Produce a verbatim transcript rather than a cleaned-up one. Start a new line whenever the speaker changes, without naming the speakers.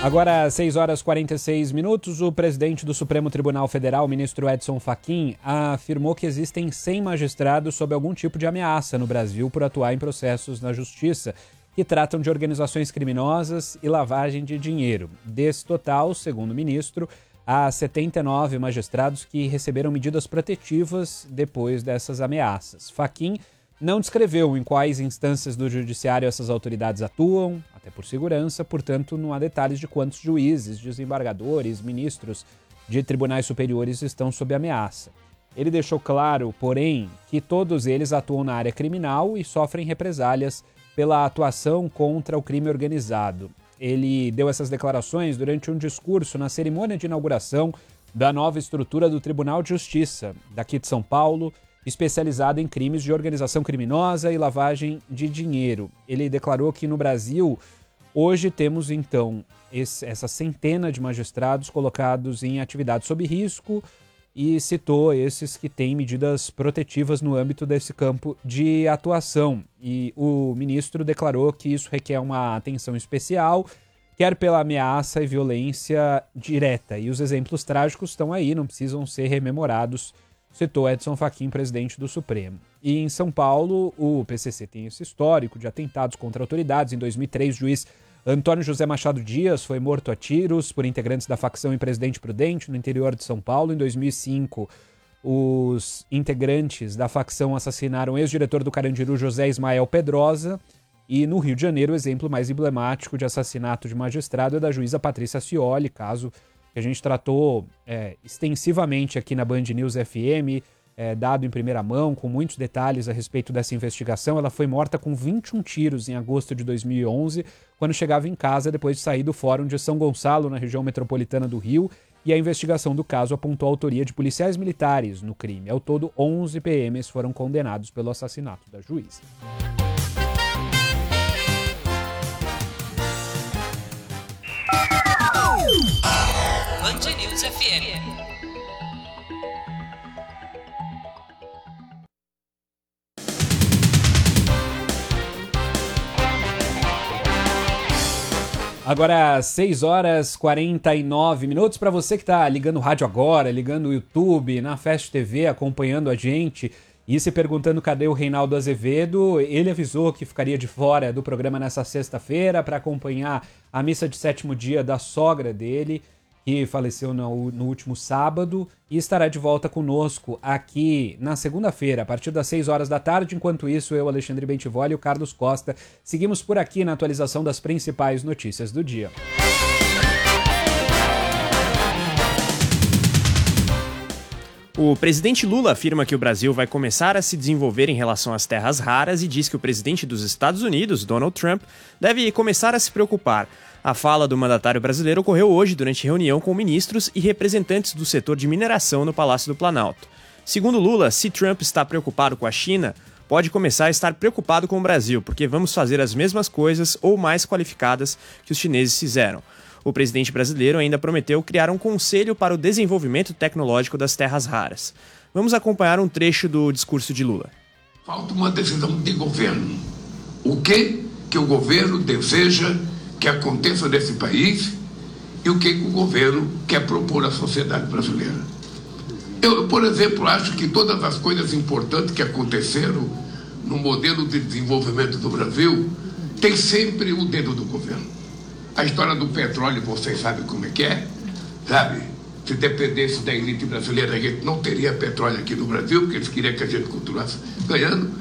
Agora, às seis horas e quarenta e seis minutos, o presidente do Supremo Tribunal Federal, o ministro Edson Fachin, afirmou que existem cem magistrados sob algum tipo de ameaça no Brasil por atuar em processos na justiça que tratam de organizações criminosas e lavagem de dinheiro. Desse total, segundo o ministro, há setenta e nove magistrados que receberam medidas protetivas depois dessas ameaças. Fachin não descreveu em quais instâncias do judiciário essas autoridades atuam, até por segurança, portanto não há detalhes de quantos juízes, desembargadores, ministros de tribunais superiores estão sob ameaça. Ele deixou claro, porém, que todos eles atuam na área criminal e sofrem represálias pela atuação contra o crime organizado. Ele deu essas declarações durante um discurso na cerimônia de inauguração da nova estrutura do Tribunal de Justiça, daqui de São Paulo, especializado em crimes de organização criminosa e lavagem de dinheiro. Ele declarou que no Brasil, hoje temos então esse, essa centena de magistrados colocados em atividade sob risco e citou esses que têm medidas protetivas no âmbito desse campo de atuação. E o ministro declarou que isso requer uma atenção especial, quer pela ameaça e violência direta. E os exemplos trágicos estão aí, não precisam ser rememorados, citou Edson Fachin, presidente do Supremo. E em São Paulo, o P C C tem esse histórico de atentados contra autoridades. Em dois mil e três, o juiz Antônio José Machado Dias foi morto a tiros por integrantes da facção em Presidente Prudente, no interior de São Paulo. Em dois mil e cinco, os integrantes da facção assassinaram o ex-diretor do Carandiru, José Ismael Pedrosa. E no Rio de Janeiro, o exemplo mais emblemático de assassinato de magistrado é da juíza Patrícia Scioli, caso que a gente tratou é, extensivamente aqui na Band News F M, é, dado em primeira mão, com muitos detalhes a respeito dessa investigação. Ela foi morta com vinte e um tiros em agosto de dois mil e onze, quando chegava em casa depois de sair do Fórum de São Gonçalo, na região metropolitana do Rio, e a investigação do caso apontou a autoria de policiais militares no crime. Ao todo, onze P Ms foram condenados pelo assassinato da juíza.
Band News F M.
Agora, seis horas e quarenta e nove minutos. Para você que está ligando o rádio agora, ligando o YouTube, na Fast T V, acompanhando a gente e se perguntando cadê o Reinaldo Azevedo, ele avisou que ficaria de fora do programa nessa sexta-feira para acompanhar a missa de sétimo dia da sogra dele, que faleceu no, no último sábado, e estará de volta conosco aqui na segunda-feira, a partir das seis horas da tarde. Enquanto isso, eu, Alexandre Bentivoli e o Carlos Costa seguimos por aqui na atualização das principais notícias do dia.
O presidente Lula afirma que o Brasil vai começar a se desenvolver em relação às terras raras e diz que o presidente dos Estados Unidos, Donald Trump, deve começar a se preocupar. A fala do mandatário brasileiro ocorreu hoje durante reunião com ministros e representantes do setor de mineração no Palácio do Planalto. Segundo Lula, se Trump está preocupado com a China, pode começar a estar preocupado com o Brasil, porque vamos fazer as mesmas coisas ou mais qualificadas que os chineses fizeram. O presidente brasileiro ainda prometeu criar um conselho para o desenvolvimento tecnológico das terras raras. Vamos acompanhar um trecho do discurso de Lula.
Falta uma decisão de governo. O que que o governo deseja que aconteça nesse país e o que, que o governo quer propor à sociedade brasileira. Eu, por exemplo, acho que todas as coisas importantes que aconteceram no modelo de desenvolvimento do Brasil tem sempre o dedo do governo. A história do petróleo, vocês sabem como é que é, sabe? Se dependesse da elite brasileira, a gente não teria petróleo aqui no Brasil, porque eles queriam que a gente continuasse ganhando.